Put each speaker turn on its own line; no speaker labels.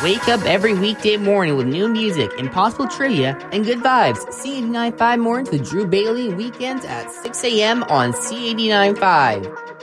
Wake up every weekday morning with new music, impossible trivia, and good vibes. C89.5 mornings with Drew Bailey, weekends at 6 a.m. on C89.5.